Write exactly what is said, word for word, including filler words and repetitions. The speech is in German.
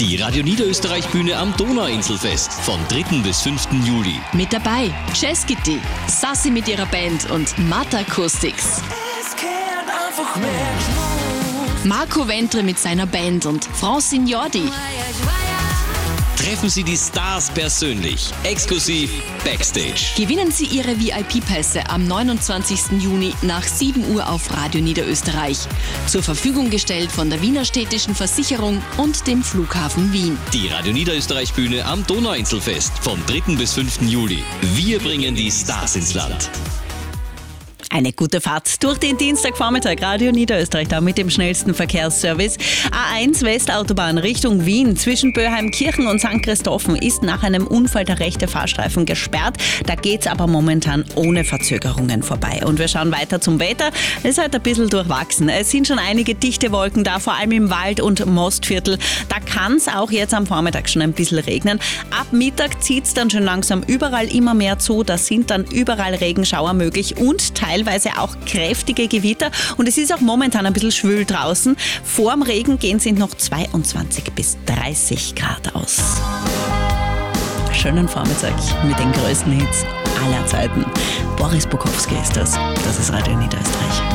Die Radio Niederösterreich Bühne am Donauinselfest vom dritten bis fünften Juli. Mit dabei Jazz Kitty, Sassi mit ihrer Band und Matt Acoustics. Es kehrt einfach mehr Marco Ventre mit seiner Band und Francine Jordi. Treffen Sie die Stars persönlich, exklusiv Backstage. Gewinnen Sie Ihre V I P-Pässe am neunundzwanzigsten Juni nach sieben Uhr auf Radio Niederösterreich. Zur Verfügung gestellt von der Wiener Städtischen Versicherung und dem Flughafen Wien. Die Radio Niederösterreich Bühne am Donauinselfest vom dritten bis fünften Juli. Wir bringen die Stars ins Land. Eine gute Fahrt durch den Dienstagvormittag. Radio Niederösterreich da mit dem schnellsten Verkehrsservice. A eins Westautobahn Richtung Wien zwischen Böheimkirchen und Sankt Christophen ist nach einem Unfall der rechte Fahrstreifen gesperrt. Da geht's aber momentan ohne Verzögerungen vorbei. Und wir schauen weiter zum Wetter. Es ist halt ein bisschen durchwachsen. Es sind schon einige dichte Wolken da, vor allem im Wald- und Mostviertel. Da kann es auch jetzt am Vormittag schon ein bisschen regnen. Ab Mittag zieht es dann schon langsam überall immer mehr zu. Da sind dann überall Regenschauer möglich und teilweise Teilweise auch kräftige Gewitter und es ist auch momentan ein bisschen schwül draußen. Vorm Regen gehen sind noch zweiundzwanzig bis dreißig Grad aus. Schönen Vormittag mit den größten Hits aller Zeiten. Boris Bukowski ist das. Das ist Radio Niederösterreich.